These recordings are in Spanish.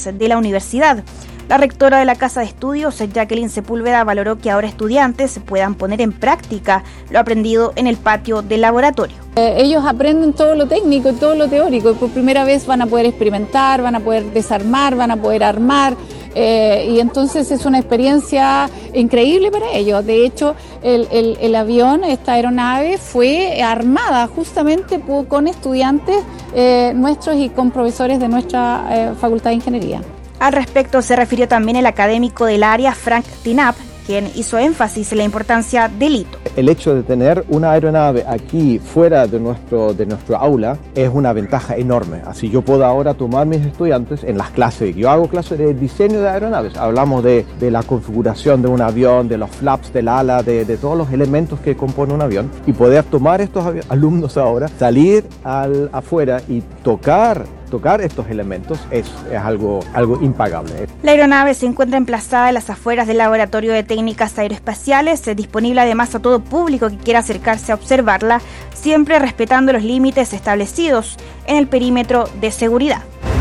aulas de la universidad. La rectora de la Casa de Estudios, Jacqueline Sepúlveda, valoró que ahora estudiantes puedan poner en práctica lo aprendido en el patio del laboratorio. Ellos aprenden todo lo técnico y todo lo teórico y por primera vez van a poder experimentar, van a poder desarmar, van a poder armar. Y entonces es una experiencia increíble para ellos. De hecho, el avión, esta aeronave, fue armada justamente con estudiantes nuestros y con profesores de nuestra Facultad de Ingeniería. Al respecto se refirió también el académico del área, Frank Tinap, quien hizo énfasis en la importancia del hito. El hecho de tener una aeronave aquí fuera de nuestro aula es una ventaja enorme. Así yo puedo ahora tomar mis estudiantes en las clases. Yo hago clases de diseño de aeronaves. Hablamos de la configuración de un avión, de los flaps del ala, de todos los elementos que componen un avión y poder tomar estos alumnos ahora, salir afuera y tocar estos elementos es algo impagable. La aeronave se encuentra emplazada en las afueras del Laboratorio de Técnicas Aeroespaciales, disponible además a todo público que quiera acercarse a observarla, siempre respetando los límites establecidos en el perímetro de seguridad.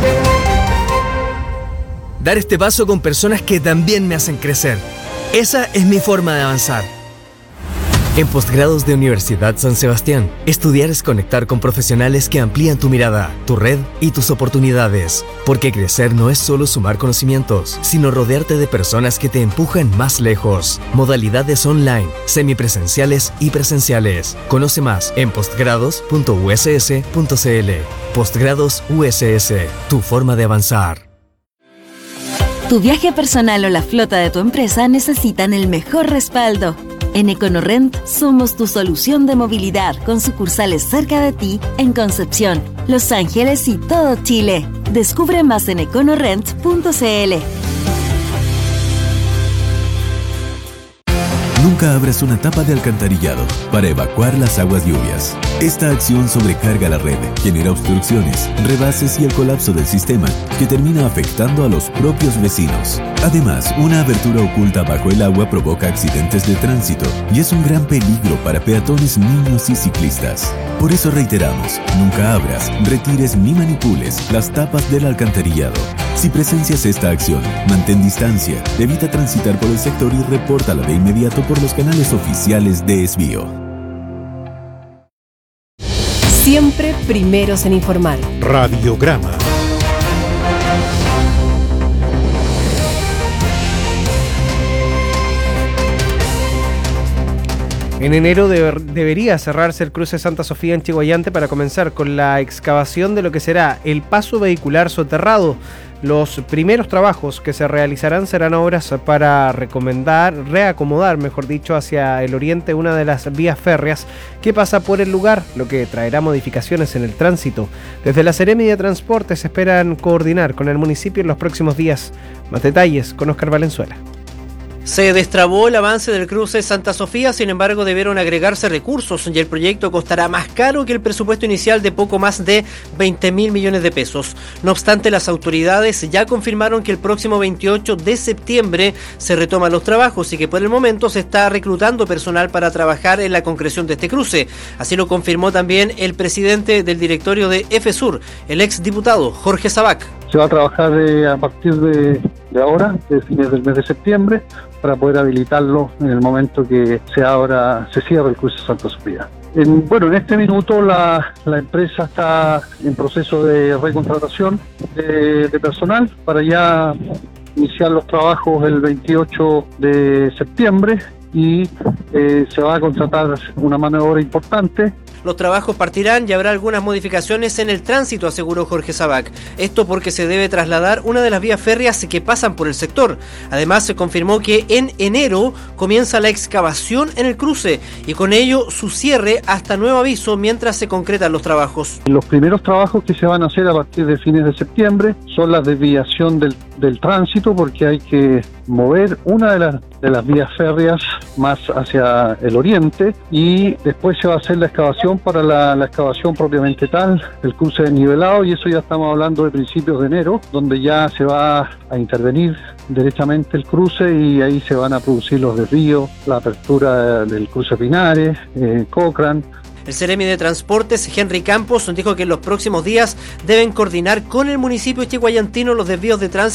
Dar este paso con personas que también me hacen crecer. Esa es mi forma de avanzar. En Postgrados de Universidad San Sebastián, estudiar es conectar con profesionales que amplían tu mirada, tu red y tus oportunidades. Porque crecer no es solo sumar conocimientos, sino rodearte de personas que te empujan más lejos. Modalidades online, semipresenciales y presenciales. Conoce más en postgrados.uss.cl. Postgrados USS, tu forma de avanzar. Tu viaje personal o la flota de tu empresa necesitan el mejor respaldo. En EconoRent somos tu solución de movilidad con sucursales cerca de ti en Concepción, Los Ángeles y todo Chile. Descubre más en econorent.cl. Nunca abras una tapa de alcantarillado para evacuar las aguas lluvias. Esta acción sobrecarga la red, genera obstrucciones, rebases y el colapso del sistema, que termina afectando a los propios vecinos. Además, una abertura oculta bajo el agua provoca accidentes de tránsito y es un gran peligro para peatones, niños y ciclistas. Por eso reiteramos, nunca abras, retires ni manipules las tapas del alcantarillado. Si presencias esta acción, mantén distancia, evita transitar por el sector y repórtala de inmediato por los canales oficiales de Esbio. Siempre primeros en informar. Radiograma. En enero debería cerrarse el cruce Santa Sofía en Chiguayante para comenzar con la excavación de lo que será el paso vehicular soterrado. Los primeros trabajos que se realizarán serán obras para reacomodar, hacia el oriente una de las vías férreas que pasa por el lugar, lo que traerá modificaciones en el tránsito. Desde la Seremi de Transportes esperan coordinar con el municipio en los próximos días. Más detalles con Oscar Valenzuela. Se destrabó el avance del cruce Santa Sofía, sin embargo debieron agregarse recursos y el proyecto costará más caro que el presupuesto inicial de poco más de 20.000 millones de pesos. No obstante, las autoridades ya confirmaron que el próximo 28 de septiembre se retoman los trabajos y que por el momento se está reclutando personal para trabajar en la concreción de este cruce. Así lo confirmó también el presidente del directorio de FSUR, el exdiputado Jorge Sabac. Se va a trabajar a partir de ahora, de fines del mes de septiembre, para poder habilitarlo en el momento que se cierre el cruce Santa Sofía. En este minuto la empresa está en proceso de recontratación de personal para ya iniciar los trabajos el 28 de septiembre y se va a contratar una mano de obra importante. Los trabajos partirán y habrá algunas modificaciones en el tránsito, aseguró Jorge Sabac. Esto porque se debe trasladar una de las vías férreas que pasan por el sector. Además, se confirmó que en enero comienza la excavación en el cruce y con ello su cierre hasta nuevo aviso mientras se concretan los trabajos. Los primeros trabajos que se van a hacer a partir de fines de septiembre son la desviación del tránsito, porque hay que mover una de las vías férreas más hacia el oriente y después se va a hacer la excavación para la excavación propiamente tal, el cruce desnivelado, y eso ya estamos hablando de principios de enero, donde ya se va a intervenir derechamente el cruce y ahí se van a producir los desvíos, la apertura del cruce Pinares, Cochrane. El Seremi de Transportes, Henry Campos, dijo que en los próximos días deben coordinar con el municipio chiguayantino los desvíos de tránsito